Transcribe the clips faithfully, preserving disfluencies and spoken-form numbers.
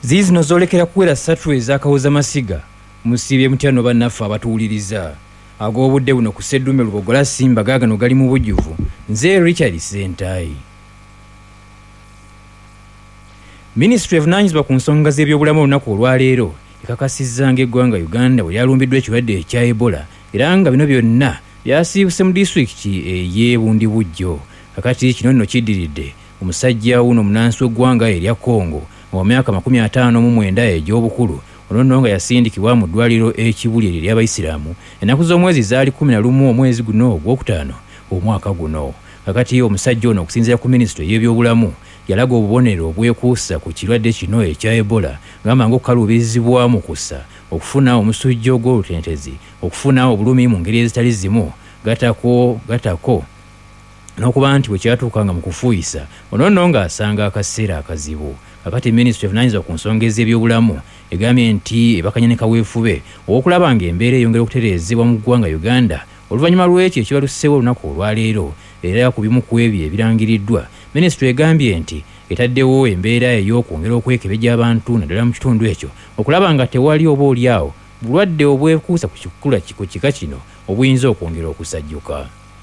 Zizino zolekera kuwera ssatu ez'akawuza masiga musiibye mutyano bannaffe abatuwuliriza ag'obudde buno ku Sseddume Lubogola Simba gaagano gali mu bujjuvu. Nze Richard Sentayi. Ministry evunaanyizibwa ku nsonga z'ebyobulamu olunaku olwaleero ekakasizza ng'eggwanga Uganda bwe lyalumbiddwa ekirwadde ekya Ebola era nga bino byonna byasiibuse mu disitulikiti ey'e Bundibujjo. Kakati kino nno kiddiridde omusajja wuno omunansi w'eggwanga erya Congo mu myaka makumi ataano mu mwenda egy'obukulu ono nno nga yasindikibwa mu ddwaliro ekibuli ery'Abayisiraamu ennaku z'omwezi zaali kumi na lumu omwezi guno ogwokutaano omwaka guno. Kakati omusajja ono okusinziira ku minisitule y'ebyobulamu yalaga obubonero obwekuusa ku kirwadde kino ekya Ebola ngamba ng'okukaluubirizibwamu kussa okufuna omusujja ogw'olutentezi okufuna obulumi mu ngeri ezitali zimu gatako gatako n'okuba nti bwe kyatuukanga mu kufuuyisa ono nno ng'asanga akaseera akazibu. Kakati minisitule evunaanyizibwa ku nsonga ez'ebyobulamu egambye nti ebakanya ne kaweefube ow'okulaba ng'embeera eyongera okutereezebwa mu ggwanga Uganda oluvannyuma lw'ekyo ekibalusseewo olunaku olwaleero era ku bimu ku ebyo ebirangiriddwa. Minisitule egambye nti etaddewo embeera ey'okwongera okwekebejja abantu naddala mu kitundu ekyo okulaba nga tewali oba oliawo bulwadde obwekuusa ku kikula ku kika kino obuyinza okwongera okusajjuka.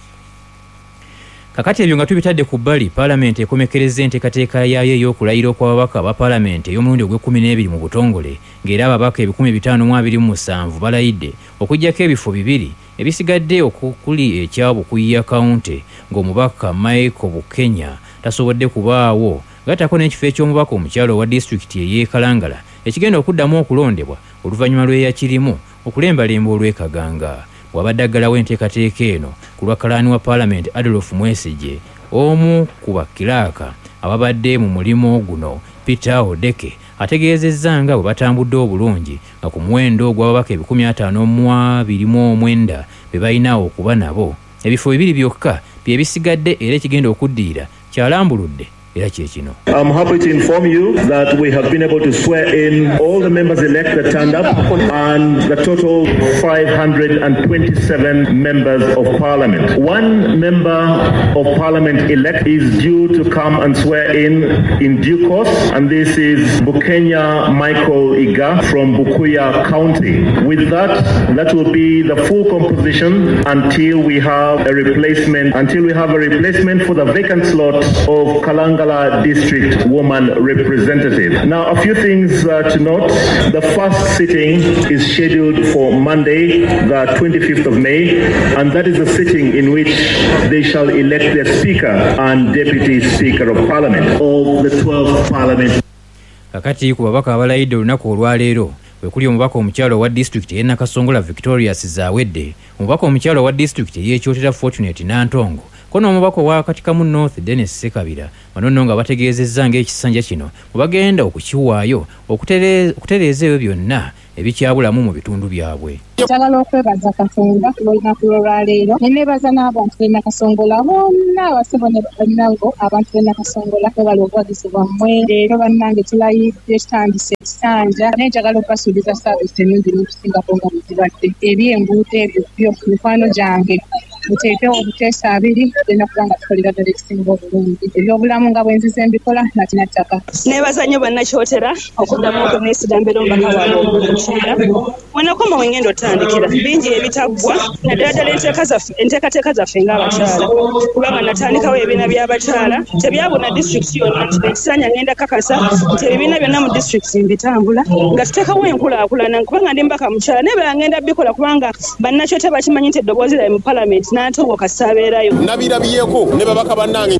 Kakati ebyo nga tubitadde ku bbali, Paalamenti ekomekereza enteekateeka yaayo ey'okulayira okw'ababaka ba Paalamenti ey'omulundi ogw'ekkumi n'ebiri mu butongole ng'era ababaka ebikumi bitaano mu abiri mu musanvu balayidde okuggyako ebifo bibiri ebisigadde okuli ekya Bukuya County ng'omubaka Michael Bukenya tasobodde kubaawo gattako n'ekifo eky'omubaka omukyalo wa disitulikiti ey'e Kalangala ekigenda okuddamu okulondebwa oluvannyuma lw'eyakirimu okulembalemba olw'ekaganga. Wabadde aggalawo enteekateeka eno ku lwa kalaani wa Paalamenti Adolf Mwesigye omu ku bakkiraaka ababadde mu mulimo guno Peter Odeke ategeezezza nga bwe batambudde obulungi nga ku muwendo gw'ababaka ebikumi ataano mu abiri mu omwenda be balina okuba nabo ebifo bibiri byokka bye bisigadde era ekigenda okuddiira kyalambuludde era kye kino. I'm happy to inform you that we have been able to swear in all the members elect that turned up and the total five hundred twenty-seven members of parliament. One member of parliament elect is due to come and swear in in due course, and this is Bukenya Michael Iga from Bukuya County. With that, that will be the full composition until we have a replacement, until we have a replacement for the vacant slot of Kalanga District Woman Representative. Now, a few things uh, to note. The first sitting is scheduled for Monday, the twenty-fifth of May, and that is the sitting in which they shall elect their Speaker and Deputy Speaker of Parliament of the twelfth Parliament. Kakati ku babaka abalayidde olunaku olwaleero bwe kuli omubaka omukyalo wa disitulikiti ey'e Nakasongola Victorious Zawedde, omubaka omukyalo wa disitulikiti ey'Ekyotera Fortunate Nantongo, kono omubaka wa Katikamu North Dennis Sekabira bano nno nga bategeezezza ng'ekisanja kino bwe bagenda okukiwaayo okutereeza ebyo byonna ebikyabulamu mu bitundu byabwe. Njagala okwebaza Katonda olunaku olwaleero ne neebaza n'abantu b'e Nakasongola bonna abasibo ne bannango abantu b'e Nakasongola bali obuwagizi bwammwe. Leero bannange tulayidde tutandise ekisanja naye njagala okubasuubiza saaviisi ennungi n'okusingako nga muzibadde eby'enguudo ebyo byo mikwano gyange muteekewo obuteesa abiri tugenda kuba nga tukolera ddala ekisinga obulungi ebyobulamu nga bwenzize mbikola natina ttaka. Neebaza nnyo bannakyotera okuddamu okuneesiga mbeera omubaka waabwe omukyera wenakoma wengenda otandikira bingi ebitaggwa naddala ddala enteekateeka zaffe ng'abakyala kubanga natandikawo ebibiina by'abakyala tebyabuna disitulikiti yonna nti ekisanja ngenda kakasa nti ebibiina byonna mu disitulikiti mbitambula nga tuteekawo enkulaakulana kubanga ndi mbaka mukyala naye bala ngenda bikola kubanga bannakyotera bakimanyi nti eddoboozi lyabe mu Paalamenti Nantongo kasaabeerayo nabirabyeko ne babaka bannange.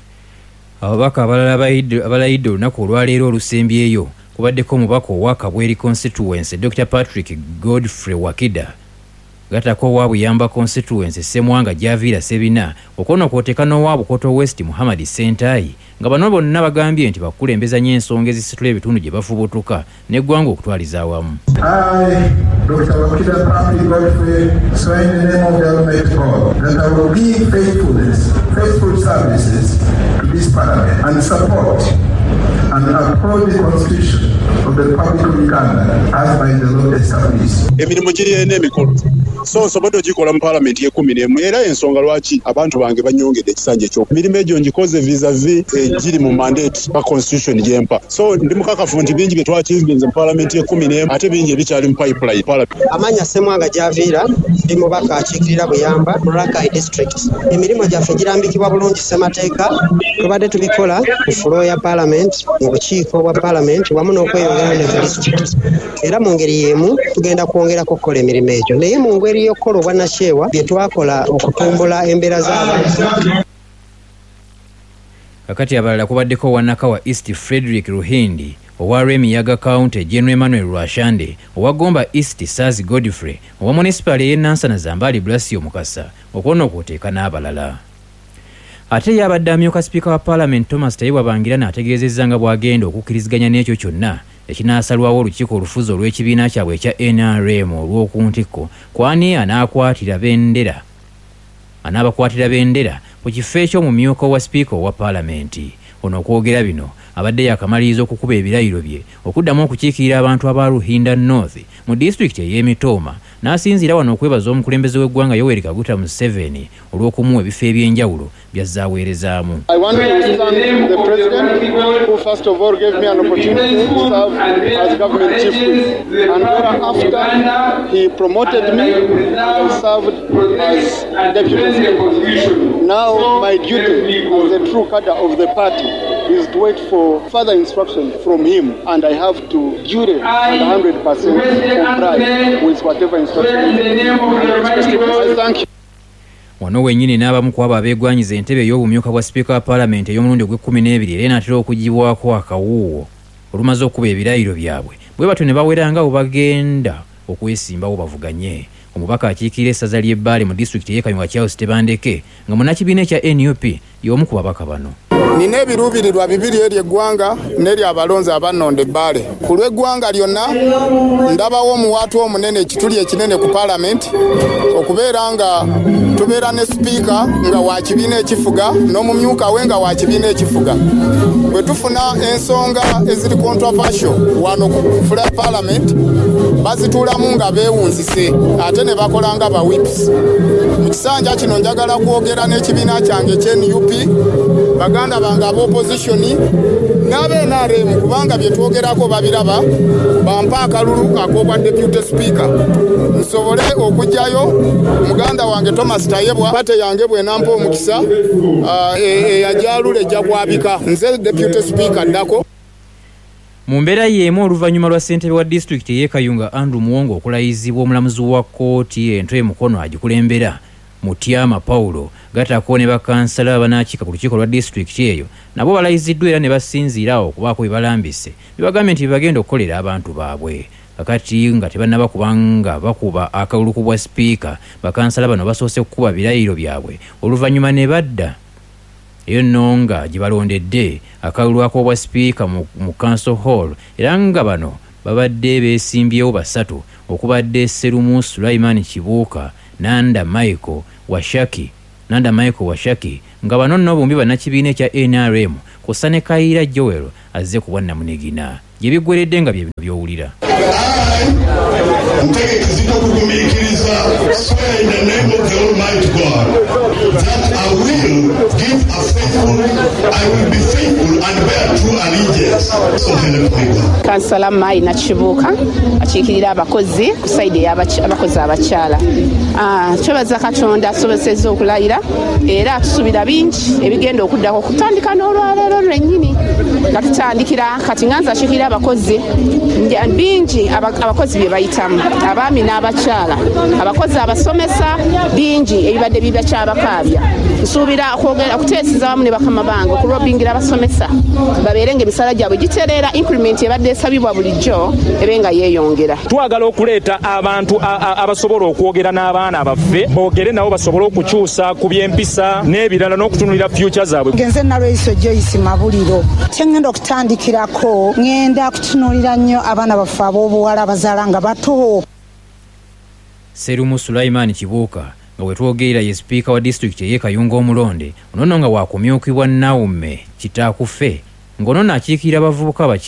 Ababaka abalala abalayidde olunaku olwaleero olusembyeyo kubaddeko omubaka owa Kabweri constituency Doctor Patrick Godfrey Wakida, gatako owa Buyamba constituency Ssemwanga Javiira Sebina, okono kwoteka n'owa Bukoto West Muhammad Sentayi, nga bano bonna bagambye nti bakulembeza nnyo ensonga ezisitula ebitundu gye bafubutuka n'eggwanga okutwaliza awamu. I, Doctor Wakida Patrick Godfrey, swear in the name of the Almighty God that I will give faithfulness, faithful services to this Parliament and support and uphold the Constitution of of the Republic of Uganda as by the law established. Emirimu giri ene emikulu so nsobodde ogikola mu paalamenti y'ekumi n'emu era ensonga lwaki abantu bange banyongedde ekisanja ekyo emirimu egyo ngikoze vis-a-vis egiri mu mandate ba constitution gyempa so ndi mukakafu nti bingi bye twakivinze mu paalamenti y'ekumi n'emu ate bingi ebikyali mu pipeline. Amanya Ssemwanga Javiira ndi mubaka akiikirira Buyamba mu Rakai district. Emirimu gyaffe girambikibwa bulungi ssemateeka tubadde tubikola ku floor ya parliament mu bukiiko bwa parliament wamu n'okweyongera ne district era mu ngeri y'emu tugenda kwongerako okukola emirimu egyo naye mu ngeri y'okukola obwannakyewa bye twakola okutumbula embeera z'abantu. Kakati abalala kubaddeko Wanaka wa East Frederick Ruhindi, owa Remiyaga County General Emmanuel Rwashande, owa Gomba East Sazi Godfrey, owa Municipal ye Nansana Zambali Blasio Mukasa, okwonna okuteeka n'abalala. Ate yabadde amyuka Speaker wa Parliament Thomas Tayibwa Bangira n'ategeezezza nga bw'agenda okukkiriziganya n'ekyo kyonna ekinaasalwawo olukiiko olufuzi olw'ekibiina kyabwe ekya N R M olw'okuntikko kwani anaakwatira bendera anaabakwatira bendera ku kifo eky'omumyuka wa Speaker wa Parliament. Ono okwogera bino abadde yakamaliriza okukuba ebirayiro bye okuddamu okukiikirira abantu aba Ruhinda North mu district ey'Emitooma n'asinziira wano okwebaza omukulembeze w'eggwanga Yoweri Kaguta Museveni olw'okumuwa ebifo eby'enjawulo by'azzaaweerezaamu. I want to thank the President who first of all gave me an opportunity to serve as government chief whip, and thereafter he promoted me and I served as deputy speaker. Now my duty as a true cadre of the party is to wait for further instruction from him, and I have to duly and one hundred percent comply with whatever instruction. I thank you. Wano wennyini n'abamu ku abo abeegwanyiza entebe ey'obumyuka bwa Speaker wa Parliament ey'omulundi ogw'ekkumi n'ebiri era n'atera okugibwako akawuuwo olumaze okuba ebirayiro byabwe bwe batyo ne bawera nga bwe bagenda okwesimbawo bavuganye. Omubaka akiikirira essaza ly'Ebbaale mu disitulikiti y'Ekayunga Charles Tebandeke nga munnakibiina ekya N U P y'omu ku babaka bano. Nina ebiruubirirwa bibiri eri eggwanga n'eri abalonzi abannonda Ebbaale. Ku lw'eggwanga lyonna ndabawo omuwaatu omunene ekituli ekinene ku Parliament okubeera nga tubeera ne Speaker nga wa kibiina ekifuga n'omumyuka we nga wa kibiina ekifuga. Bwe tufuna ensonga eziri controversial wano ku fula Parliament bazituulamu nga beewunzise ate ne bakola nga ba whips. Mu kisanja kino njagala kwogera n'ekibiina kyange ekya N U P baganda bange ab'oppositioni n'abe N R M kubanga bye twogerako babiraba bampa akalulu ak'obwa deputy speaker nsobole okujjayo muganda wange Thomas Tayebwa pate yange bwe nampa omukisa eyajalula ejja kwabika nze deputy speaker ddako. Mu mbeera y'emu oluvannyuma lwa ssentebe wa disitulikiti y'Ekayunga Andrew Muwongo okulayizibwa omulamuzi wa kkooti entwe Mukono agikulembera Mutyama Paulo gataako ne bakansala abanakiika ku lukiiko lwa disitulikiti eyo nabo balayiziddwa era ne basinziirawo okubaako bye balambise bibagambye nti bagenda okukolera abantu baabwe. Kakati nga tebannaba kubanga bakuba akalulu ku bwa Speaker bakansala bano basoose kukuba birayiro byabwe oluvannyuma ne badda eyo nno nga gye balondedde akalulu ak'obwa Speaker mu, mu Council Hall era nga bano babadde beesimbyewo basatu okubadde Serumu Sulaiman Kibuuka Nanda Michael Washaki Nanda Michael Washaki nga bano nno bombi bannakibiina ekya N R M kussa ne Kayiira Joel azze ku bwannamunigina gye biggweredde nga bye bino by'owulira. Ntegekazika okugumiikiriza swear in the name of the Almighty God that I will give a faithful, I will be faithful and bear true allegiance. So help me God. Kansala Maina Kibuuka akiikirira abakozi ku sayidi y'abakozi abakyala. Twebaza Katonda asobozesezza okulayira era tusuubira bingi ebigenda okuddako kutandika n'olwaleero lwennyini nga tutandikira kati nganza akiikirira abakozi bingi abakozi bye bayitamu abaami n'abakyala abakozi abasomesa bingi ebibadde bibakyabakaabya nsuubira okwogera okuteeseza wamu ne bakama bange okulobingira abasomesa babeere ng'emisala gyabwe gitereera increment ebadde esabibwa bulijjo ebe nga yeeyongera. Twagala okuleeta abantu abasobola okwogera n'abaana baffe boogere nabo basobole okukyusa ku by'empisa n'ebirala n'okutunulira future zaabwe. Ngenze Nalweyiso Joyce Mabuliro kyengenda okutandikirako ngenda kutunuulira nnyo abaana baffe ab'obuwala abazaala nga bato. Serumu Sulaiman Kibuuka nga wetwogerera ye Speaker wa disitulikiti ey'Ekayunga omulonde ono nga waakumyukibwa Naume Kitaakufe ng'ono akiikirira abavubuka abakyala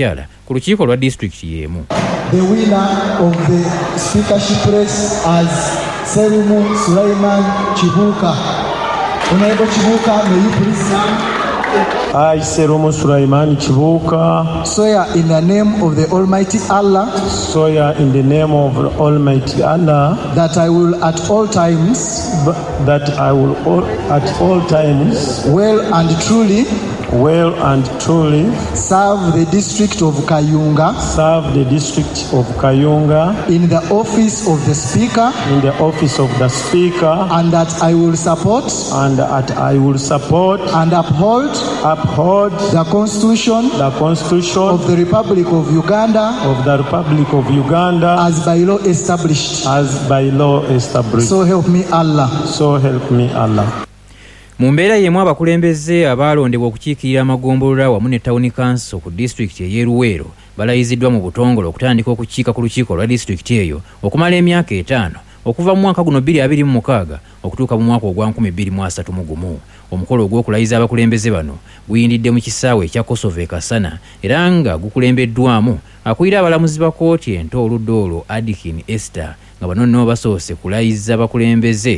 ku lukiiko lwa disitulikiti y'emu. The winner of the speakership race as Serumu Sulaiman Chibuka. Honorable Chibuka, may you please stand? I, Serumu Sulaiman Chibuka, swear in the name of the Almighty Allah, swear in the name of the Almighty Allah, that I will at all times, that I will all, at all times, well and truly, well and truly, serve the district of Kayunga, serve the district of Kayunga, in the office of the Speaker, in the office of the Speaker, and that I will support, and that I will support and uphold, uphold the Constitution, the Constitution of the Republic of Uganda, of the Republic of Uganda, as by law established, as by law established. So help me Allah. So help me Allah. Mu mbeera y'emu abakulembeze abaalondebwa okukiikirira amagombolola wamu ne Town Council ku disitulikiti ey'e Luweero balayiziddwa mu butongole okutandika okukiika ku lukiiko lwa disitulikiti eyo okumala emyaka etaano okuva mu mwaka guno bbiri abiri mu mukaaga okutuuka mu mwaka ogwa nkumi bbiri mu asatu mu gumu. Omukolo ogw'okulayiza abakulembeze bano guyindidde mu kisaawe ekya Kosovo e Kasana era nga gukulembeddwamu akulira abalamuzi ba kkooti ento oludda olwo Adikin Esther nga bano nno basoose kulayiza abakulembeze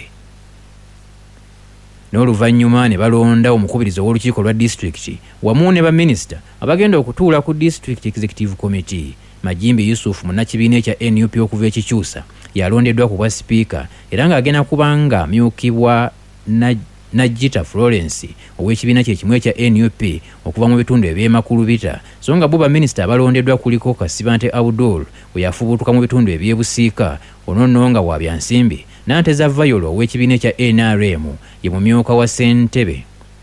n'oluvannyuma ne balonda omukubiriza w'olukiiko lwa disitulikiti wamu ne baminisita abagenda okutuula ku District Executive Committee. Majimbi Yusuf munnakibiina ekya N U P okuva ekikyusa yalondeddwa ku bwa sipiika era ng'agenda kubanga amyukibwa Najita Florence ow'ekibiina kye kimu ekya N U P okuva mu bitundu eby'emakulubita so nga bo baminisita abalondeddwa kuliko Kasibante Abdul we yafubutuka mu bitundu eby'ebusiika ono nno nga wa byansimbi Nanteza Vayolo ow'ekibiina ekya N R M ye mumyuka wa Ssentebe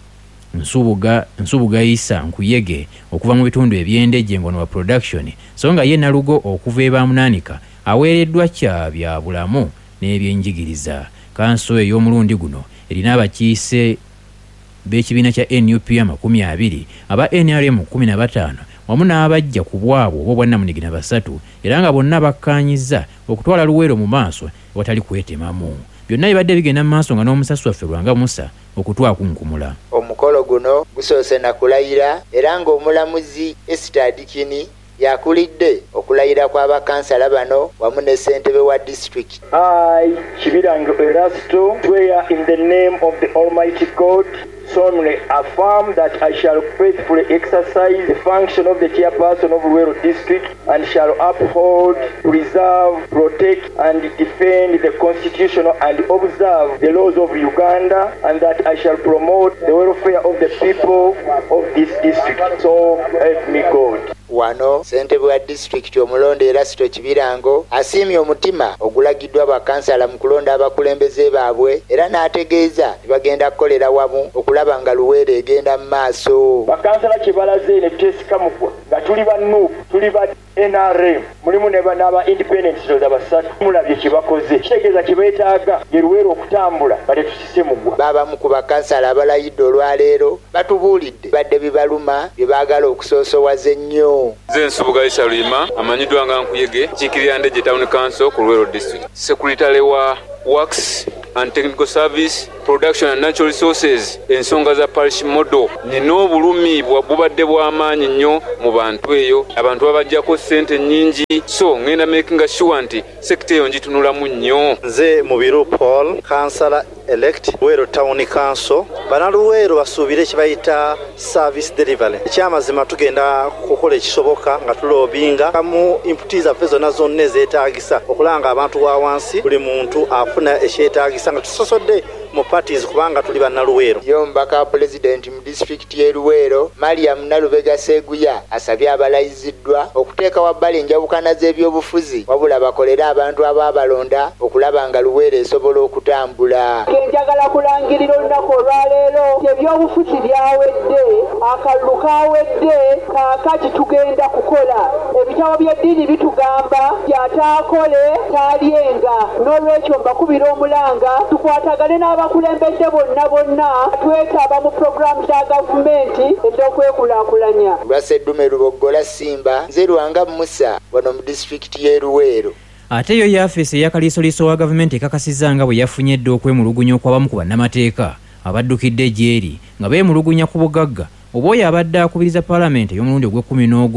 Nsubuga Nsubuga Isa Nkuyege okuva mu bitundu eby'endejje ngono wa production so nga ye Nalugo okuva e Bamunanika aweereddwa kya bya bulamu n'ebyenjigiriza. Kanso ey'omulundi guno erina abakiise b'ekibiina kya N U P amakumi abiri aba N R M kumi na bataano wamu n'abajja ku bwabwo obwo bwannamunigina basatu era nga bonna bakkaanyiza okutwala Luweero mu maaso watali kwetemamu. Byonna bibadde bigenda mu maaso nga n'omusasi waffe Lwanga Musa okutwakunkumula. Omukolo guno gusoose na kulayira era ng'omulamuzi Esther Adikini yakulidde okulayira kw'abakansala bano wamu ne ssentebe wa district. I, Kibirango Erasto, swear in the name of the Almighty God, solemnly affirm that I shall faithfully exercise the function of the chairperson of Luweero district and shall uphold, preserve, protect and defend the constitution and observe the laws of Uganda, and that I shall promote the welfare of the people of this district. So help me God. Wano ssentebe wa district omulonde Erasto Kibirango asiimye omutima ogulagiddwa bakansala mu kulonda abakulembeze baabwe era n'ategeeza bagenda kukolera wamu okulaba nga Luweero egenda mu maaso. Bakansala kye balaze ne teesikamugwa nga tuli ba N U P tuli ba N R M mulimu ne n'aba independent zoza basatu mulabye kye bakoze kitegeeza kye beetaaga ye Luweero okutambula bale tusise mugwa. Baabamu ku bakansala abalayidde olwaleero batubuulidde badde bibaluma bye baagala okusoosowaza ennyo. Nze Nsubuga Isa Lima amanyiddwa nga Nkuyege kiikirira Ndejje Town Council ku Luweero district. Secretary wa Works and Technical Service, Production and Natural Resources, ensonga za parish model. Nina obulumi bwabadde bw'amaanyi nnyo mu bantu eyo, abantu babajjako ssente nnyingi, so ngenda making sure nti sekita eyo ngitunulamu nnyo. Nze Mubiru Paul, Councillor elect Luweero Town Council. Bannaluweero basuubire ekibayita service delivery. Ekyamazima tugenda kukola ekisoboka nga tulobinga mu inputi zaffe zonna zonna ezeetaagisa okulanga abantu wa wansi buli muntu afuna ekyetaagisa nga tusosodde mu parties kubanga tuli bannaluweero. Yombaka president mu district y'e Luweero Mariam Nalubega Seguya asabye abalayiziddwa okuteeka wabbali enjawukana z'ebyobufuzi wabula bakolera abantu abaabalonda okulaba nga Luweero esobola okutambula. Njagala kulangirira olunaku olwaleero ebyobufuzi byawedde akalulu kawedde kaakati tugenda kukola ebitabo by'eddiini bitugamba byataakole taalyenga n'olwekyo mbakubira omulanga tukwatagane n'abakulembedde bonna bonna twetaba mu puroguramu za gavumenti ez'okwekulaakulanya. Lwaseddume Luboggola Simba nze Lwanga Musa wano mu disitulikiti y'e Luweero. Ate yo yafeesi eyakaliisoliiso wa gavumenti ekakasizza nga bwe yafunye edda okwemulugunya okwabamu ku bannamateeka abaddukidde gy'eri nga beemulugunya ku bugagga oba oyo abadde akubiriza paalamenti ey'omulundi ogw'ekkumi n'ogumu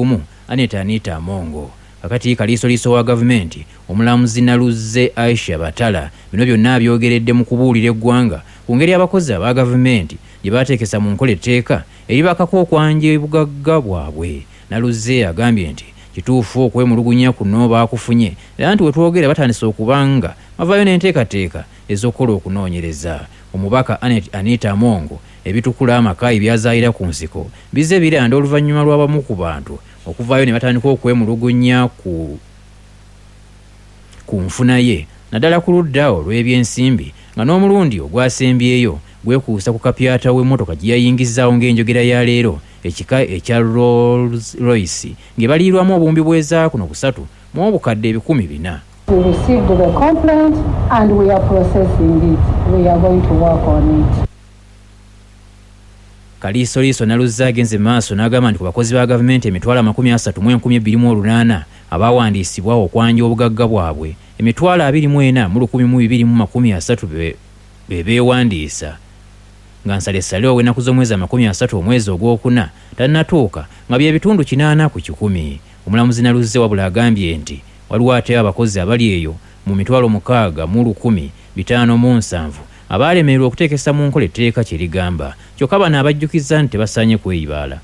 Aneta Anita Amongo. Kakati kaliisoliiso wa gavumenti omulamuzi Naluzze Aisha Batala bino byonna byogeredde mu kubuulira eggwanga ku ngeri abakozi aba gavumenti gye baateekesa mu nkola etteeka eribakako okwanja obugagga bwabwe. Naluzze agambye nti kituufu okwemulugunya kuno baakufunye era nti wetwogera batandise okubanga bavaayo n'enteekateeka ez'okukola okunoonyereza. Omubaka Anita Amongo ebitukula amaka ebyazaayira ku nsiko bize biranda oluvannyuma lw'abamu ku bantu okuvaayo ne batandika okwemulugunya ku ku nfuna ye naddala ku ludda olw'ebyensimbi nga n'omulundi ogwasembyeyo gwekuusa ku kapyata w'emmotoka gye yayingizaawo ng'enjogera ya leero ekika ekya Rolls Royce ng'ebaliirwamu obumbi bw'eza kuno kusatu mu obukadde ebikumi bina. We received the complaint and we are processing it. We are going to work on it. Kaliisoliiso Naluzze agenze maaso n'agamba nti ku bakozi ba gavumenti emitwalo amakumi asatu mu enkumi ebbiri mu olunaana abaawandiisibwa okwanja obugagga bwabwe emitwalo abiri mu ena mu lukumi mu bibiri mu makumi asatu be beewandiisa nga nsalessale ow'ennaku z'omwezi amakumi asatu omwezi ogwokuna tannatuuka nga bye bitundu kinaana ku kikumi. Omulamuzi Naluzze wabula agambye nti waliwo ate abakozi abali eyo mu mitwalo mukaaga mu lukumi bitaano mu nsanvu abaalemererwa okuteekesa mu nkola etteeka kye ligamba kyokka bano abajjukiza nti tebasaanye kweyibaala.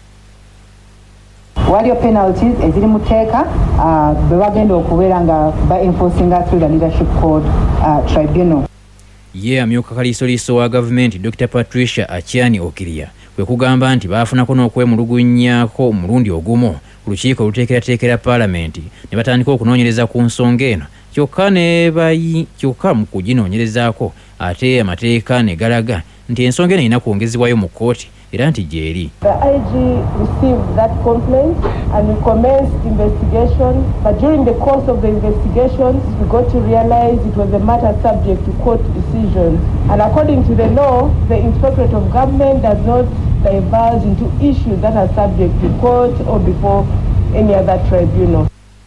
Waliyo penalties eziri mu tteeka bwe bagenda okubeera nga ba enforcinga through the leadership code uh, tribunal. Ye amyuka kaliisoliiso wa gavumenti Doctor Patricia Achiani Okiria kwe kugamba nti baafunako n'okwemulugunyaako omulundi ogumu ku lukiiko oluteekerateekera paalamenti ne batandika okunoonyereza ku nsonga eno kyokka ne bayi kyokka mu kuginoonyerezaako ate amateeka ne galaga nti ensonga eno erina kwongezebwayo mu kkooti era nti gyeri. The I G received that complaint and we commenced investigation, but during the course of the investigations we got to realize it was a matter subject to court decisions, and according to the law the Inspectorate of Government does not divulge into issues that are subject to court or before any other tribunal.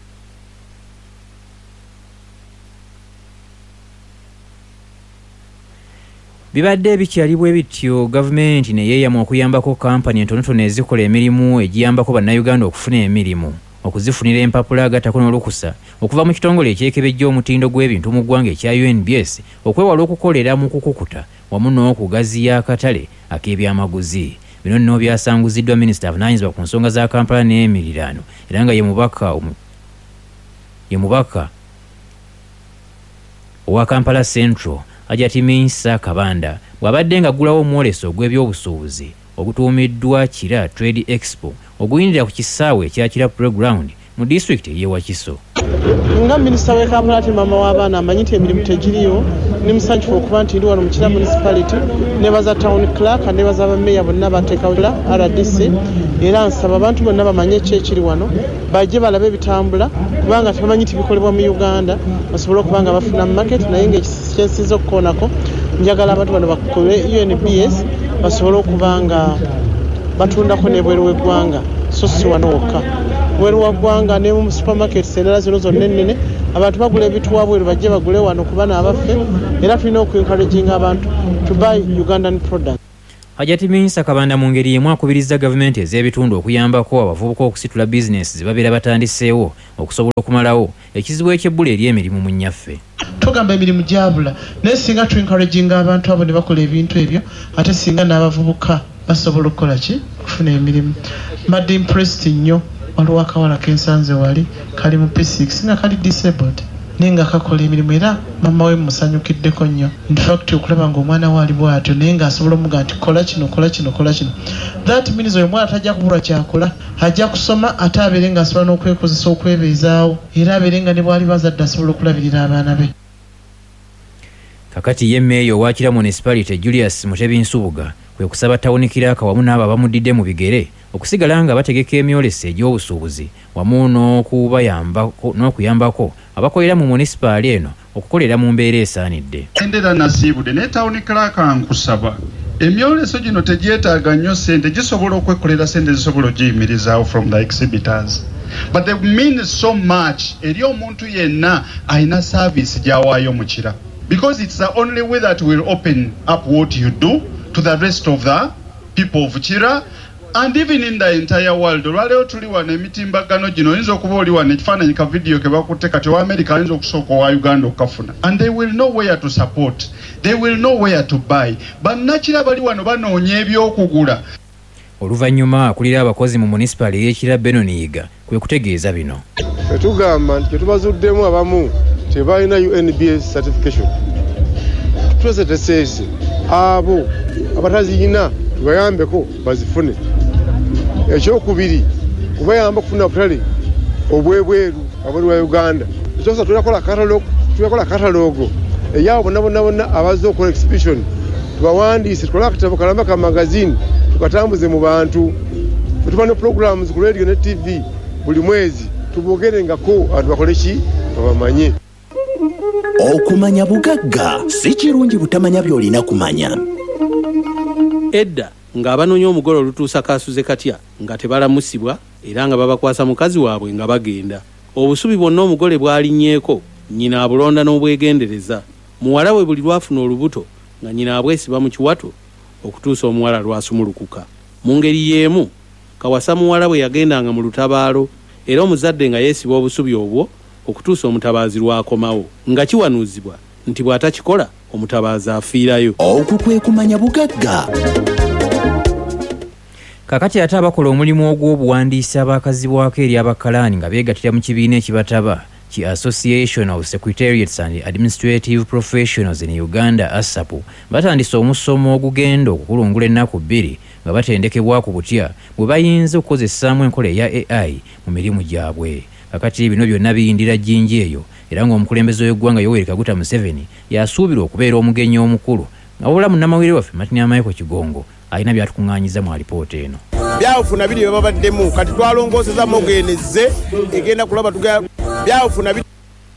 Bibadde bikyalibwe bityo gavumenti ne yeeyama okuyambako kampani entonotono ezikola emirimu egiyambako bannayuganda okufuna emirimu okuzifunira empapula agattako n'olukusa okuva mu kitongole ekyekebejja omutindo gw'ebintu mu ggwanga ekya U N B S okwewala okukolera mu kukukuta wamu n'okugaziya akatale ak'ebyamaguzi. Bino nno byasanguziddwa minisita avunaanyizibwa ku nsonga za Kampala n'emiriraano era nga ye mubaka ye mubaka owa Kampala Central Hajati Minsa Kabanda bw'abadde ng'aggulawo omwoleso ogw'ebyobusuubuzi ogutuumiddwa Kira Trade Expo oguyingira ku kisaawe ekya Kira Playground mu disitulikiti ey'e Wakiso. Nga minisita w'e Kampala ati maama w'abaana amanyi nti emirimu tegiriiwo ne musanyufu okuba nti ndi wano mu Kira municipality nebaza town clerk nebaza abameeya bonna bateekawo R D C era nsaba abantu bonna bamanye ki ekiri wano bajje balabe ebitambula kubanga tebamanyi nti bikolebwa mu Uganda basobole okuba nga bafuna mu market naye ng'ekyensinza okukoonako njagala abantu bano bakole U N B S basobole okuba nga batundako n'ebweru w'eggwanga so si wano wokka bweru wa ggwanga ne mu supermarkets endala zino zonna ennene abantu bagula ebintu wabweru bajje bagule wano kuba n'abaffe era tulina okuencouraginga abantu to buy Ugandan products. Hajati Minsa Kabanda mu ngeri yemu akubiriza gavumenti ez'ebitundu okuyambako abavubuka okusitula bizinesi ze babeera batandiseewo okusobola okumalawo ekizibu eky'ebbula ery'emirimu mu nnyaffe. Tugamba emirimu gyabula naye singa tuencouraginga abantu abo ne bakola ebintu ebyo ate singa n'abavubuka basobola okukola ki kufuna emirimu. Mbadde impressed nnyo waliwo akawala kensanze wali kali mu P six nga kali disabled naye nga kakola emirimu era mama we musanyukiddeko nnyo. In fact okulaba ng'omwana we ali bw'atyo naye ng'asobola omuga nti kola kino kola kino kola kino. That means oyo mwana tajja kubulwa kyakola ajja kusoma ate abeere ng'asobola n'okwekozesa okwebeezaawo era abeere nga ne bw'ali bazadde asobola okulabirira abaana be. Kakati ye meeyo wa Kira municipality Julius Mutebi Nsubuga kwe kusaba tawunikiraka wamu n'abo abamuddidde mu bigere okusigala nga bategeka emyoleso egy'obusuubuzi wamu n'okubayambako n'okuyambako abakolera mu munisipaali eno okukolera mu mbeera esaanidde. Endera nasiibudde ne tawunikiraka nkusaba emyoleso gino tegyetaaga nnyo ssente gisobola okwekolera ssente zisobola ogiyimirizaawo from the exhibitors. But they mean so much eri omuntu yenna alina service gy'awaayo mu Kira. Because it's the only way that will open up what you do to the rest of the people of Kira. and even in the entire world olwaleero tuli wano emitimbagano gino oyinza okuba oli wano ekifaananyi ka vidiyo ke bakutte kati owa America ayinza okusooka owa Uganda okukafuna, and they will know where to support, they will know where to buy. Bannakira bali wano banoonya ebyokugula. Oluvannyuma akulira abakozi mu municipal y'Ekira Benon Yiga kwe kutegeeza bino. Tetugamba nti tetubazuddemu abamu tebalina U N B S certification. Twese teseese abo abataziyina tubayambeko bazifune. Ekyokubiri kubayamba kufuna butale obwebweru abali wa Uganda. Ekyosa tunakola katalogo tunakola katalogo eyabo bonna bonna bonna abazo okola exhibition tubawandiise tukola akatabo kalamba ka magazine tukatambuze mu bantu. Tubano programs ku radio ne T V buli mwezi tubogerengako abantu bakole ki babamanye. Okumanya bugagga si kirungi butamanya byolina kumanya. Edda ng'abanoonya omugole olutuusa kaasuze katya nga tebalamusibwa era nga babakwasa mukazi waabwe nga bagenda. Obusubi bwonna omugole bwalinnyeeko nnyina abulonda n'obwegendereza. Muwala we buli lwafuna olubuto nga nnyina abwesiba mu kiwato okutuusa omuwala lwasumulukuka. Mu ngeri y'emu Kawasa muwala bwe yagendanga mu lutabaalo era omuzadde nga yeesiba obusubi obwo okutuusa omutabaazi lwakomawo nga kiwanuuzibwa nti bw'atakikola omutabaazi afiirayo. Okwo kwe kumanya bugagga. Kakati ate abakola omulimu ogw'obuwandiisi abaakazibwako eri abakalaani nga beegattira mu kibiina ekibataba ki Association of Secretariats and Administrative Professionals in Uganda ASAPU batandise omusomo ogugenda okukulungula ennaku bbiri nga batendekebwa ku butya bwe bayinza okukozesaamu enkola eya A I mu mirimu gyabwe. Kakati bino byonna biyindira jjinji eyo era ng'omukulembeze w'eggwanga Yoweri Kaguta Museveni yasuubirwa okubeera omugenyi omukulu nga wabula munnamawulire waffe Martin Amayeko Kigongo alina byatukuŋŋaanyiza mu alipoota eno. Byawufuna biri bye babaddemu kati twalongooseza mugenezze egenda kulaba tuga byawufuna biri.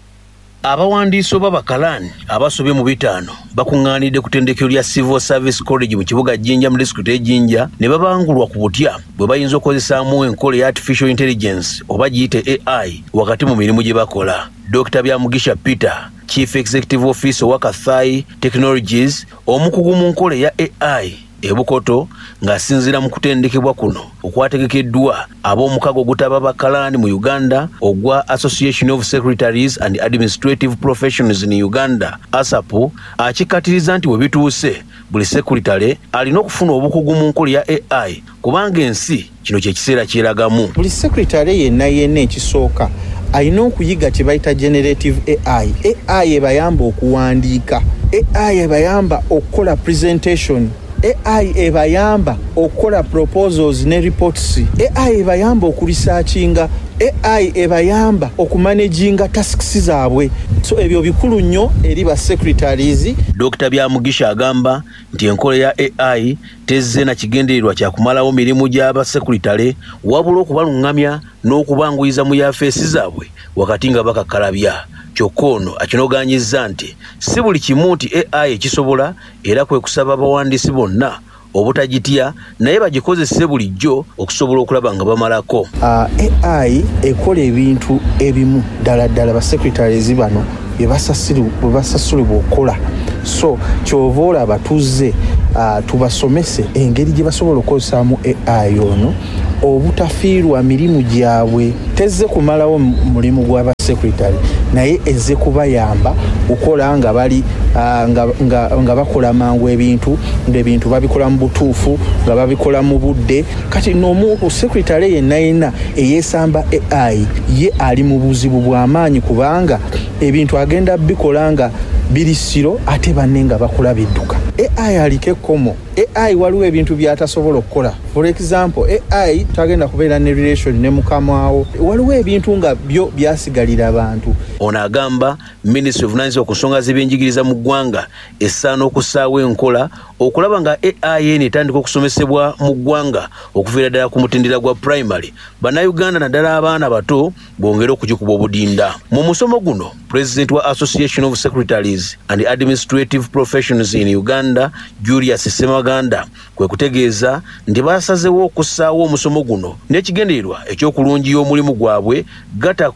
Abawandiisi b'abakalaani abasobye mu bitaano bakuŋŋaanidde ku ttendekero lya Civil Service College mu kibuga Jinja mu disitulikiti y'Ejinja ne babangulwa ku butya bwe bayinza okukozesaamu enkola ya Artificial Intelligence oba giyite A I wakati mu mirimu gye bakola. Doctor Byamugisha Peter, Chief Executive Officer wa Kathai Technologies, omukugu mu nkola ya A I ebukoto ng'asinziira mu kutendekebwa kuno okwategekeddwa ab'omukago ogutaba bakalaani mu Uganda ogwa Association of Secretaries and Administrative Professionals in Uganda ASAPU, akikatiriza nti we bituuse buli sekuritale alina okufuna obukugu mu nkola ya A I kubanga ensi kino kye kiseera kyeragamu. Buli sekuritale yenna yenna ekisooka alina okuyiga kye bayita generative A I. A I ebayamba okuwandiika, A I ebayamba okukola presentation, A I ebayamba okukola proposals ne reports, A I ebayamba okuresearchinga, A I ebayamba okumanaginga tasks zaabwe. So ebyo bikulu nnyo eri ba secretaries. Doctor Byamugisha agamba nti enkola ya A I tezze na kigendererwa kya kumalawo mirimu gy'aba sekuritale wabula okubalungamya n'okubanguyiza mu yafeesi zaabwe wakati nga bakakalabya. Kyokka ono akinogaanyizza nti si buli kimu nti A I ekisobola era kwe kusaba abawandiisi bonna obutagitya naye bagikozese bulijjo okusobola okulaba nga bamalako. Uh, A I ekola ebintu ebimu ddala ddala ba secretaries bano bye basasulibwa okukola. So kyova olaba tuzze uh, tubasomese engeri gye basobola okukozesaamu A I ono obutafiirwa mirimu gyabwe. Tezze kumalawo mulimu gw'aba secretary naye ezze kubayamba okukola nga bali uh, nga, nga, nga bakola mangu ebintu ng'ebintu babikola mu butuufu nga babikola mu budde. Kati n'omu secretary yenna yenna eyeesamba A I ye ali mu buzibu bw'amaanyi kubanga ebintu agenda bikola nga birisiro ate banne nga bakola bidduka. A I aliko ekkomo. A I waliwo ebintu by'atasobola okukola. For example, A I tagenda kubeera ne relation ne mukamwawo. Waliwo ebintu nga byo byasigalira abantu. Ono agamba Ministry of Finance okusonga z'ebyenjigiriza mu ggwanga essaana okusaawa enkola okulaba nga A I eno etandika okusomesebwa mu ggwanga okuviira ddala ku mutendera gwa primary. Bannayuganda naddala abaana bato bongera okugikuba obudinda. Mu musomo guno, President wa Association of Secretaries and Administrative Professionals in Uganda, Julius Semaganda, kwe kutegeeza nti basazeewo okussaawo omusomo guno n'ekigendererwa ekyokulungiya omulimu gwabwe gatako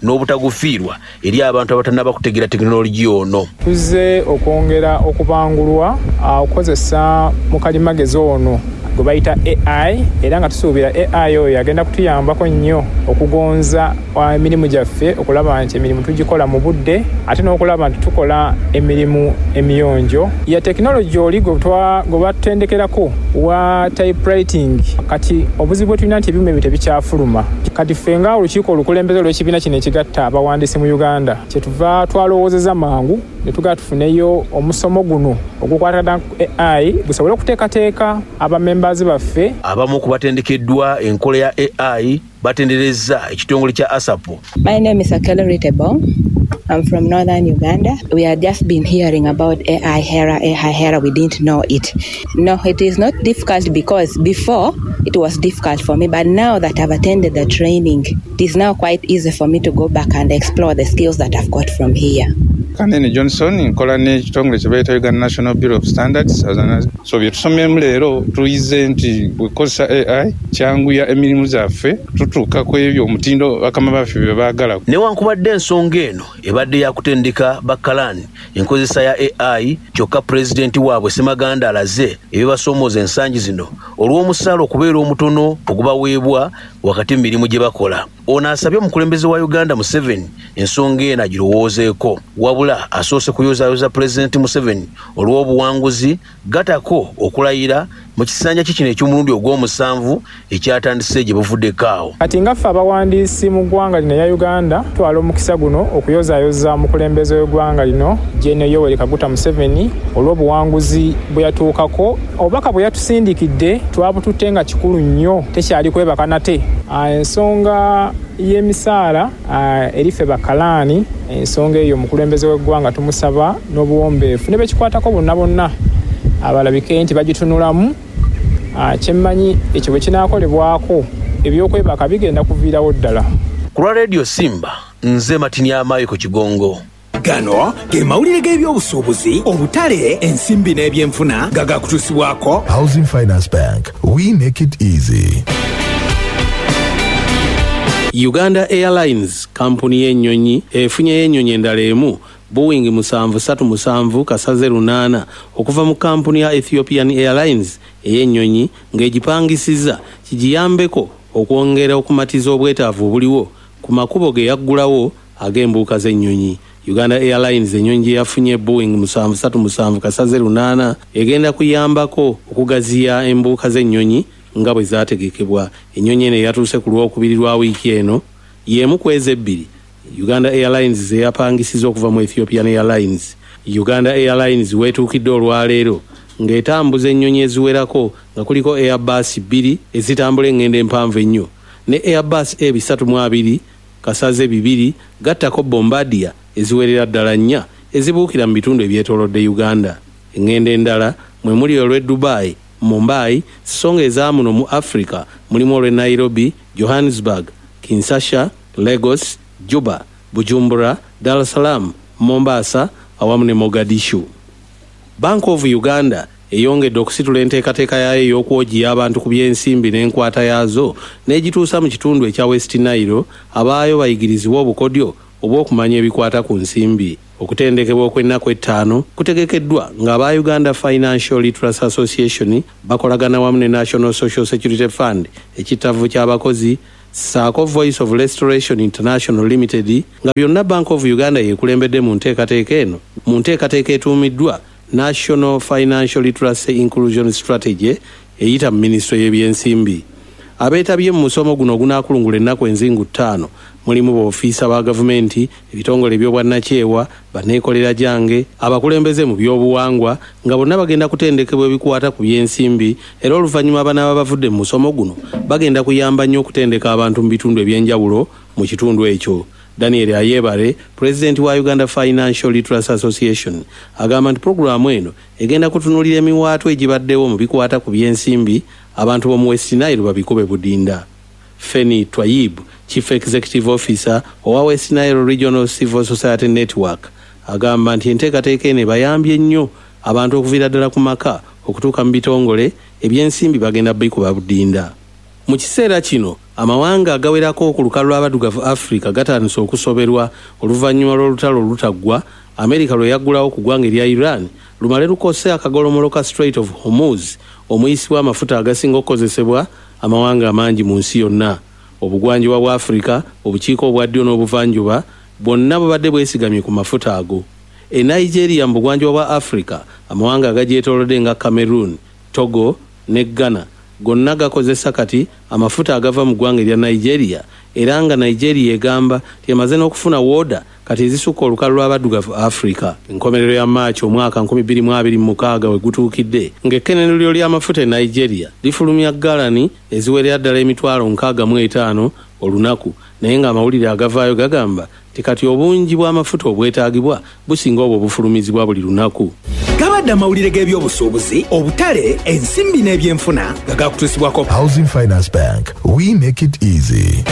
n'obutagufiirwa eri abantu abatannaba kutegeera tekinologiya ono. Tuzze okwongera okubangulwa okukozesa mu kalimagezi ono gwe bayita A I, era nga tusuubira A I oyo yagenda kutuyambako nnyo okugonza emirimu gyaffe, okulaba nti emirimu tugikola mu budde ate n'okulaba nti tukola emirimu emiyonjo. Ya tekinologi oli gwe batendekerako wa typewriting, kati obuzibu bwe tulina nti ebyuma ebyo tebikyafuluma. Kati ffe nga olukiiko olukulembeze olw'ekibiina kino ekigatta abawandiisi mu Uganda, kyetuva twalowoozeza mangu ne tugaa tufuneyo omusomo guno ogukwatagana ku A I gusobole okuteekateeka abamembazi baffe. Abamu ku batendekeddwa enkola ya A I batendereza ekitongole kya ASAPO. My name is Akelo Ritebo. I'm from northern Uganda. We had just been hearing about A I Hera, A I Hera. We didn't know it. No, it is not difficult because before it was difficult for me, but now that I've attended the training, it is now quite easy for me to go back and explore the skills that I've got from here. Kanene Johnson nkola n'ekitongole kye bayita Uganda National Bureau of Standards. So byetusomyemu leero tuyize nti bwekozesa A I kyanguya emirimu zaffe tutuuka ku ebyo omutindo bakama baffe bye baagala. Newankubadde ensonga eno ebadde yakutendeka bakkalani enkozesa ya A I, kyokka pulezidenti waabwe Ssemaganda alaze ebibasoomooza ensangi zino olw'omusaala okubeera omutono ogubaweebwa wakati mu mirimu gye bakola. Ono asabye omukulembeze wa Uganda Museveni ensonga eno agirowoozeeko, wabula asoose kuyozaayoza pulezidenti Museveni olw'obuwanguzi gatako okulayira mu kisanja kikino eky'omulundi ogw'omusanvu ekyatandise gye buvuddeko awo. Kati nga ffe abawandiisi mu ggwanga lino ya Uganda twala omukisa guno okuyozaayoza omukulembeze w'eggwanga lino Jene Yoweri Kaguta Museveni olw'obuwanguzi bwe yatuukako. Obubaka bwe yatusindikidde twabututte nga kikulu nnyo, tekyali kwebaka nate. Ensonga y'emisaala erife bakalaani, ensonga eyo omukulembeze w'eggwanga tumusaba n'obuwombeefu ne bekikwatako bonna bonna abalabike nti bagitunulamu. Kyemmanyi ekyo bwe kinaakolebwako ebyokwebaka bigenda kuviirawo ddala. Ku lwa Radio Simba, nze Matini Amayo ku Kigongo. Gano ge mawulire g'ebyobusuubuzi, obutale, ensimbi n'ebyenfuna gagakutuusibwako Housing Finance Bank. We make it easy. Uganda Airlines, kampuni y'ennyonyi efunyeyo ennyonyi endala emu Boeing musanvu satu musanvu kasaze lunaana okuva mu kampuni ya Ethiopian Airlines ey'ennyonyi ng'egipangisiza kigiyambeko okwongera okumatiza obwetaavu obuliwo ku makubo ge yaggulawo ag'embuuka z'ennyonyi. Uganda Airlines ennyonyi gye yafunye Boeing musanvu satu musanvu kasaze lunaana egenda kuyambako okugaziya embuuka z'ennyonyi nga bwe zaategekebwa. Ennyonyi eno yatuuse ku lwokubiri lwa wiiki eno y'emu ku ezebbiri Uganda Airlines ze yapangisiza okuva mu Ethiopian Airlines. Uganda Airlines weetuukidde olwaleero ng'etambuza ennyonyi eziwerako nga kuliko Airbus bbiri ezitambula engendo empanvu ennyo ne Airbus E bisatu mu abiri kasaze bibiri gattako Bombardier eziwerera ddala nnya ezibuukira mu bitundu ebyetoolodde Uganda. Engendo endala mwe muli olw'e Dubai, Mumbai, songa ezamuno mu Africa mulimu olw'e Nairobi, Johannesburg, Kinshasa, Lagos, Juba, Bujumbura, Dar es Salaam, Mombasa awamu ne Mogadishu. Bank of Uganda eyongedde okusitula enteekateeka yaayo ey'okwogiya abantu ku by'ensimbi n'enkwata yaazo n'egituusa mu kitundu ekya West Nile abaayo bayigirizibwa obukodyo obw'okumanya ebikwata ku nsimbi. Okutendekebwa okw'ennaku ettaano kutegekeddwa ng'aba Uganda Financial Literacy Association bakolagana wamu ne National Social Security Fund ekittavu ky'abakozi saako Voice of Restoration International Limited nga byonna Bank of Uganda yeekulembedde mu nteekateeka eno mu nteekateeka etuumiddwa National Financial Literacy Inclusion Strategy eyita mu Minisitule y'ebyensimbi. Abeetabye mu musomo guno ogunaakulungula ennaku enzingu ttaano mulimu b'ofiisa ba gavumenti, ebitongole by'obwannakyewa, banneekolera gyange, abakulembeze mu by'obuwangwa nga bonna bagenda kutendekebwa ebikwata ku by'ensimbi era oluvannyuma abanaaba bavudde mu musomo guno bagenda kuyamba nnyo okutendeka abantu mu bitundu eby'enjawulo mu kitundu ekyo. Daniel Ayebare, President wa Uganda Financial Literacy Association, agamba nti pulogulaamu eno egenda kutunuulira emiwaatwa egibaddewo mu bikwata ku by'ensimbi abantu b'omu West Nile babikube budinda. Feni Twayib, Chief Executive Officer owa West Nile Regional Civil Society Network, agamba nti enteekateeka eno bayambye nnyo abantu okuviira ddala ku maka okutuuka mu bitongole eby'ensimbi bagenda bikuba budinda. Mu kiseera kino amawanga agawerako ku lukalu lw'abaddugavu Africa gatandise okusoberwa oluvannyuma lw'olutalo olutaggwa America lwe yaggulawo ku ggwanga erya Iran lumale lukose akagolomoloka Strait of Hormuz omuyisi w'amafuta agasinga okukozesebwa amawanga amangi mu nsi yonna. Obugwanjuba bwa Africa, obukiiko obwa ddyo n'obuvanjuba bwonna bubadde bwesigamye ku mafuta ago. E Nigeria mu bugwanjuba bwa Africa amawanga agagyetoolodde nga Cameroon, Togo ne Ghana gonna gakozesa kati amafuta agava mu ggwanga erya Nigeria era nga Nigeria egamba tiyamaze n'okufuna wooda kati ezisukka olukalu lw'abaddugavu Africa. Enkomerero ya Maachi omwaka nkumi bbiri mu abiri mu mukaaga we gutuukidde ng'ekkenenero ly'amafuta e Nigeria lifulumya galani eziwerera ddala emitwalo nkaaga mu etaano olunaku naye ng'amawulire agavaayo gagamba tikati obungi bw'amafuta obwetaagibwa businga obwo obufulumizibwa buli lunaku. Gabadde amawulire g'ebyobusuubuzi, obutale, ensimbi n'ebyenfuna nga gakutuusibwako Housing Finance Bank. We make it easy.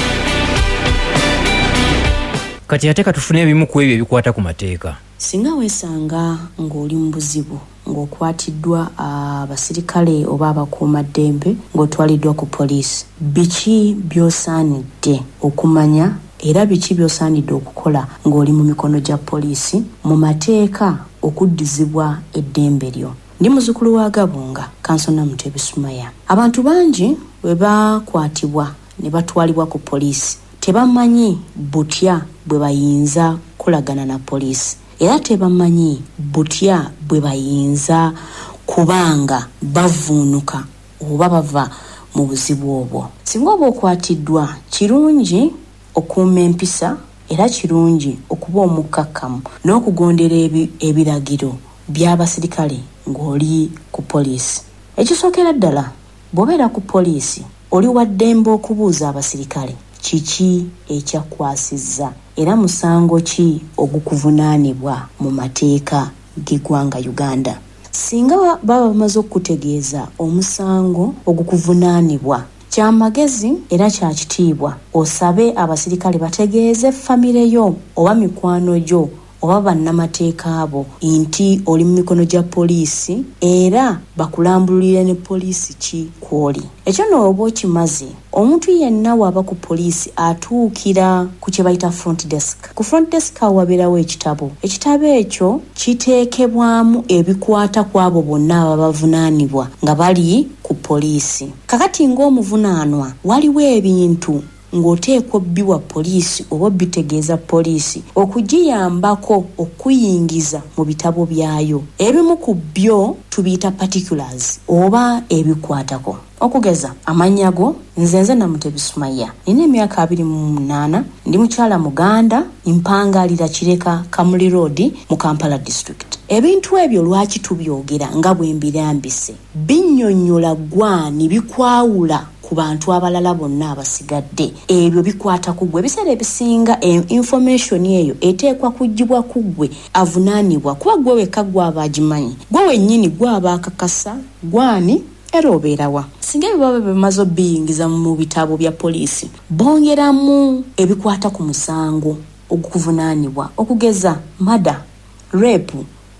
Kati ate katufune ebimu ku ebyo ebikwata ku mateeka. Singa weesanga ng'oli mu buzibu ng'okwatiddwa abasirikale oba abakuumaddembe ng'otwaliddwa ku poliisi, biki by'osaanidde okumanya era biki by'osaanidde okukola ng'oli mu mikono gya poliisi mu mateeka okuddizibwa eddembe lyo? Ndi muzzukulu wa Gabunga, Kansona Mutebi Sumaya. Abantu bangi bwe bakwatibwa ne batwalibwa ku poliisi tebamanyi butya bwe bayinza kulagana na poliisi era tebamanyi butya bwe bayinza kubanga bavuunuka oba bava mu buzibu obwo. Singa oba okwatiddwa, kirungi okuuma empisa era kirungi okuba omukkakkamu n'okugondera ebi, ebiragiro by'abasirikale ng'oli ku poliisi. Ekisookera ddala bw'obeera ku poliisi oli wa ddembe okubuuza abasirikale kiki ekyakwasizza era musango ki ogukuvunaanibwa mu mateeka g'eggwanga Uganda. Singa baba bamaze okutegeeza omusango ogukuvunaanibwa, kya magezi era kya kitiibwa osabe abasirikale bategeeze famire yo oba mikwano gyo oba bannamateeka abo nti oli mu mikono gya poliisi era bakulambulire ne poliisi ki kwoli. Ekyo n'oba okimaze, omuntu yenna waba ku poliisi atuukira ku kye bayita front desk. Ku front desk awo wabeerawo ekitabo. Ekitabo ekyo kiteekebwamu ebikwata ku abo bonna ababavunaanibwa nga bali ku poliisi. Kakati ng'omuvunaanwa waliwo ebintu ng'oteekwa obbiwa poliisi oba obbitegeeza poliisi okugiyambako okuyingiza mu bitabo byayo. Ebimu ku byo tubiyita particulars oba ebikwatako. Okugeza amannya go, nze nze Namutebi Sumaya, nina emyaka abiri mu munaana, ndi mukyala Muganda, mpangaalira Kireka Kamuli Road mu Kampala District. Ebintu ebyo lwaki tubyogera nga bwe mbirambise binnyonnyola gwani bikwawula ku bantu abalala bonna abasigadde. Ebyo bikwata ku gwe. Ebiseera ebisinga information eyo eteekwa kuggyibwa ku gwe avunaanibwa kuba gwe wekka gwaba agimanyi, gwe wennyini gwaba akakasa gwani era obeerawa. Singa ebibaba bimaze obbiyingiza mu bitabo bya poliisi bongeramu ebikwata ku musango ogukuvunaanibwa okugeza murder, rape,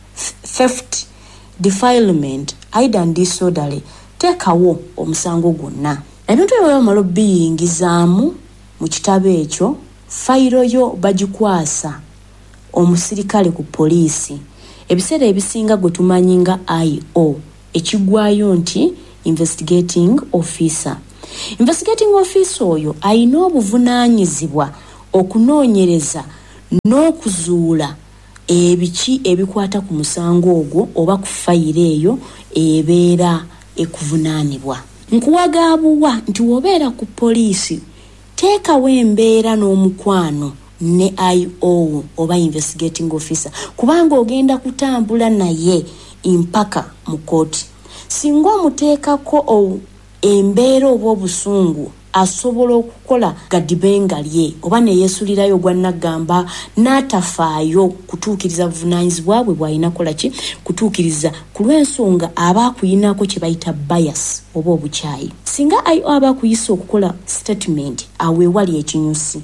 theft, defilement, aida and disorderly. Teekawo omusango gwonna. Ebintu ebyo bamala obbiyingizaamu mu kitabo ekyo, fayiro yo bagikwasa omusirikale ku poliisi. Ebiseera ebisinga gwe tumanyi nga I O ekigwayo nti investigating officer. Investigating officer oyo alina obuvunaanyizibwa okunoonyereza n'okuzuula ebiki ebikwata ku musango ogwo oba ku fayiro eyo ebeera ekuvunaanibwa. Nkuwagaabuwa nti wobeera ku poliisi teekawo embeera n'omukwano ne I O oba investigating officer kubanga ogenda kutambula naye impaka mu kooti. Singa omuteekako embeera oba obusungu asobola okukola gadibenga lye oba ne yeesulirayo gwa nagamba n'atafaayo kutuukiriza buvunaanyizibwa bwe bw'alina kola ki kutuukiriza ku lw'ensonga aba akuyinako kye bayita bias oba obukyayi. Singa ayo aba akuyisa okukola statement aweewali ekinyusi.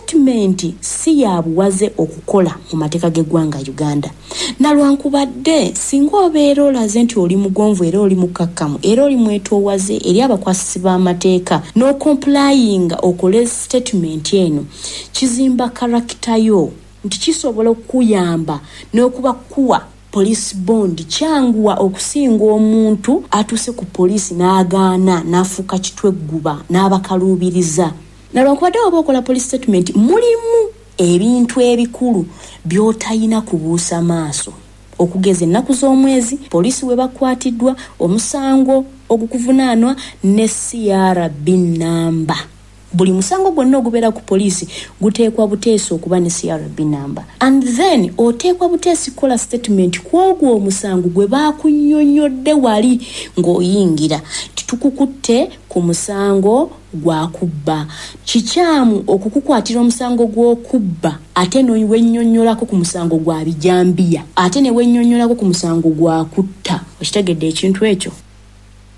statement si ya buwaze okukola mu mateeka g'eggwanga Uganda. Nalwankubadde singa obeera olaze nti oli mugonvu era oli mukakkamu era oli mwetoowaze eri abakwasisi b'amateeka n'ocomplyinga okole statement eno, kizimba karakita yo nti kisobola okuyamba n'okubakuwa police bond kyanguwa okusinga omuntu atuse ku police n'agaana n'afuuka kitwegguba n'abakaluubiriza. Nalwankubadde oba okola police statement mulimu ebintu ebikulu by'otayina kubuusa maaso, okugeza ennaku z'omwezi, poliisi we bakwatiddwa, omusango ogukuvunaanwa ne C R B namba. Buli musango gwonna ogubeera ku poliisi guteekwa buteesi okuba ne C R B namba. And then oteekwa buteesi kola statement kwogwo omusango gwe baakunnyonnyodde wali ng'oyingira titukukutte ku musango gwa kubba. Kikyamu okukukwatira omusango gw'okubba ate ne wennyonnyolako ku musango gwa bijambiya ate ne wennyonnyolako ku musango gwa kutta. Okitegedde ekintu ekyo?